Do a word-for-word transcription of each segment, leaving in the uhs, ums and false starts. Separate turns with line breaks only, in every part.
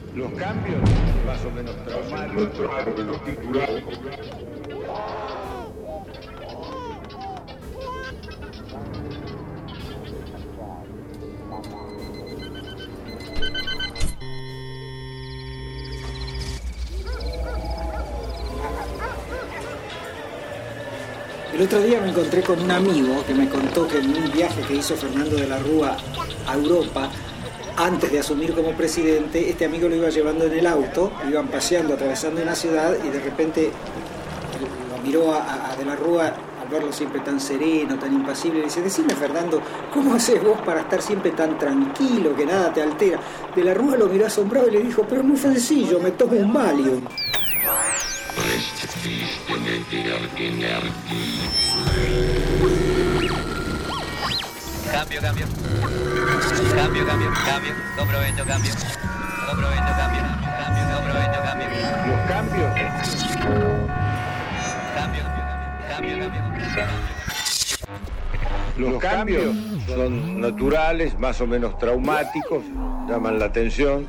Los cambios, más o menos traumáticos.
El otro día me encontré con un amigo que me contó que en un viaje que hizo Fernando de la Rúa a Europa, antes de asumir como presidente, este amigo lo iba llevando en el auto, iban paseando, atravesando una ciudad y de repente lo miró a, a de la Rúa al verlo siempre tan sereno, tan impasible, y dice: decime, Fernando, ¿cómo haces vos para estar siempre tan tranquilo, que nada te altera? De la Rúa lo miró asombrado y le dijo: pero es muy sencillo, me tomo un Valium.
Cambio, cambio. Cambio, cambio, cambio. No provecho, cambio. No provecho, cambio. Cambio, no provecho, cambio.
Los cambios.
Cambio, cambio, cambio.
Los cambios son naturales, más o menos traumáticos, llaman la atención.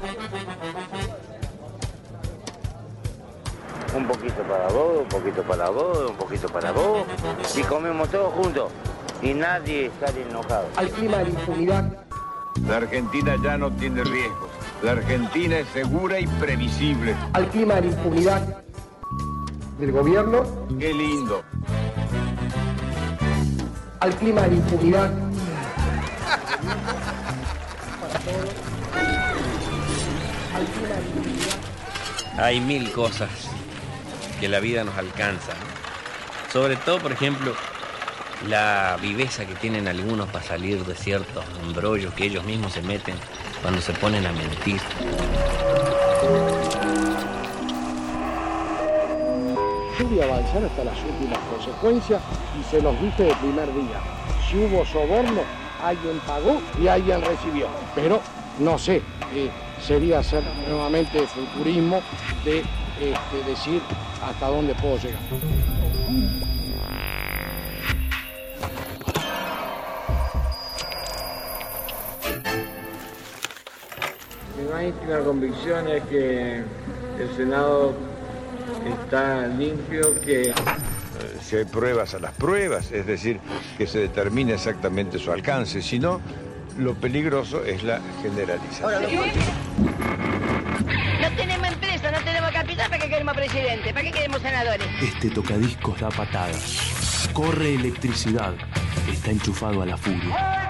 Un poquito para vos, un poquito para vos, un poquito para vos. Y comemos todos juntos. Y nadie sale enojado.
Al clima de impunidad.
La Argentina ya no tiene riesgos. La Argentina es segura y previsible.
Al clima de impunidad del gobierno.
Qué lindo.
Al clima de impunidad. Al clima de impunidad.
Hay mil cosas que la vida nos alcanza, ¿no? Sobre todo, por ejemplo, la viveza que tienen algunos para salir de ciertos embrollos que ellos mismos se meten cuando se ponen a mentir.
Yo voy a avanzar hasta las últimas consecuencias y se los dije de primer día. Si hubo soborno, alguien pagó y alguien recibió. Pero no sé, eh, sería hacer nuevamente futurismo de este, decir hasta dónde puedo llegar.
Mi más íntima convicción es que el Senado está limpio, que
Si hay pruebas a las pruebas, es decir, que se determine exactamente su alcance. Si no, lo peligroso es la generalización.
No tenemos empresa, no tenemos capital, ¿para qué queremos presidente? ¿Para qué queremos senadores?
Este tocadiscos da patadas. Corre electricidad. Está enchufado a la furia.